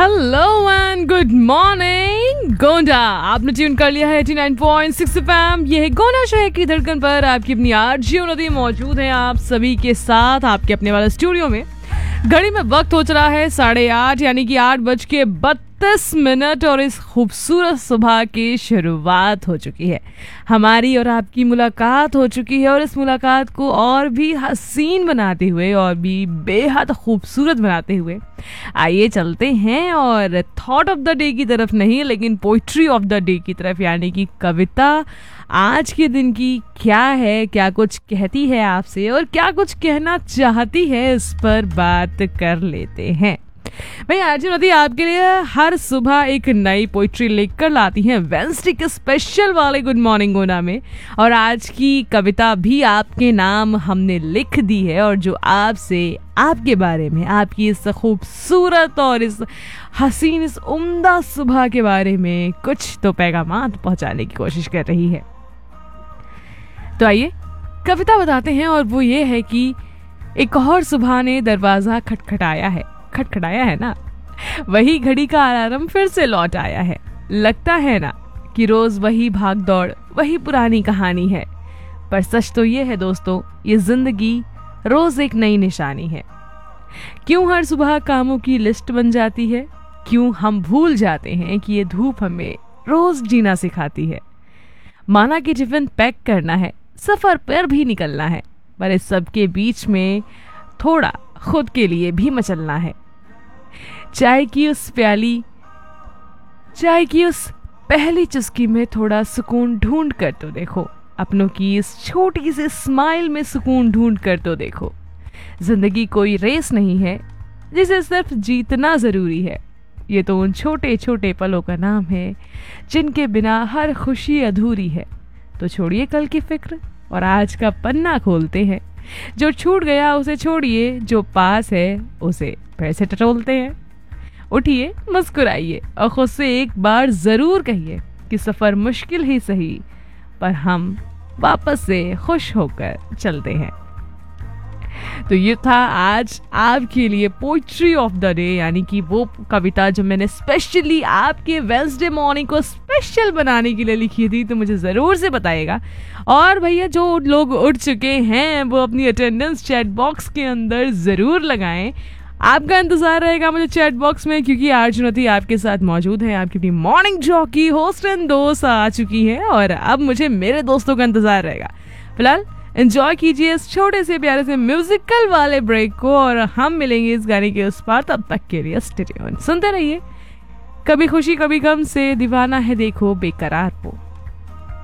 Hello and good morning Gonda. आपने tune कर लिया है 89.6 FM। ये है गोंडा शहर की धड़कन पर आपकी अपनी आरजे नदी मौजूद है आप सभी के साथ आपके अपने वाले स्टूडियो में। घड़ी में वक्त हो चला है 8:30 यानी कि 8:32 और इस खूबसूरत सुबह की शुरुआत हो चुकी है। हमारी और आपकी मुलाकात हो चुकी है और इस मुलाकात को और भी हसीन बनाते हुए और भी बेहद खूबसूरत बनाते हुए आइए चलते हैं और थॉट ऑफ द डे की तरफ नहीं लेकिन पोइट्री ऑफ द डे की तरफ, यानी कि कविता आज के दिन की क्या है, क्या कुछ कहती है आपसे और क्या कुछ कहना चाहती है, इस पर बात कर लेते हैं। भाई आज नदी आपके लिए हर सुबह एक नई पोइट्री लेकर लाती हैं वेडनेसडे के स्पेशल वाले गुड मॉर्निंग गोना में। और आज की कविता भी आपके नाम हमने लिख दी है और जो आपसे आपके बारे में, आपकी इस खूबसूरत और इस हसीन इस उम्दा सुबह के बारे में कुछ तो पैगामात पहुंचाने की कोशिश कर रही है। तो आइए कविता बताते हैं और वो ये है कि एक और सुबह ने दरवाजा खटखटाया है ना, वही घड़ी का अलार्म फिर से लौट आया है। लगता है ना कि रोज वही भाग दौड़, वही पुरानी कहानी है। पर सच तो ये है दोस्तों, ये जिंदगी रोज एक नई निशानी है। क्यों हर सुबह कामों की लिस्ट बन जाती है, क्यों हम भूल जाते हैं कि ये धूप हमें रोज जीना सिखाती है। माना कि टिफिन पैक करना है, सफर पर भी निकलना है, पर इस सब के बीच में थोड़ा खुद के लिए भी मचलना है। चाय की उस पहली चुस्की में थोड़ा सुकून ढूंढ कर तो देखो, अपनों की इस छोटी सी स्माइल में सुकून ढूंढ कर तो देखो। जिंदगी कोई रेस नहीं है जिसे सिर्फ जीतना जरूरी है। ये तो उन छोटे छोटे पलों का नाम है जिनके बिना हर खुशी अधूरी है। तो छोड़िए कल की फिक्र और आज का पन्ना खोलते हैं। जो छूट गया उसे छोड़िए, जो पास है उसे फिर से टटोलते हैं। उठिए, मुस्कुराइए और खुद से एक बार जरूर कहिए कि सफर मुश्किल ही सही पर हम वापस से खुश होकर चलते हैं। तो ये था आज आपके लिए पोइट्री ऑफ द डे, यानी कि वो कविता जो मैंने स्पेशली आपके वेडनेसडे मॉर्निंग को स्पेशल बनाने के लिए लिखी थी। तो मुझे ज़रूर से बताइएगा। और भैया जो लोग उठ चुके हैं वो अपनी अटेंडेंस चैट बॉक्स के अंदर ज़रूर लगाएं। आपका इंतजार रहेगा मुझे चैट बॉक्स में, क्योंकि आरजे नदी आपके साथ मौजूद है। आपकी अपनी मॉर्निंग जॉकी होस्ट एंड दोस्त आ चुकी है और अब मुझे मेरे दोस्तों का इंतजार रहेगा। फिलहाल एंजॉय कीजिए इस छोटे से प्यारे से म्यूजिकल वाले ब्रेक को और हम मिलेंगे इस गाने के उस पार। तब तक के लिए स्टे ट्यून्ड, सुनते रहिए कभी खुशी कभी गम से दीवाना है देखो बेकरार को।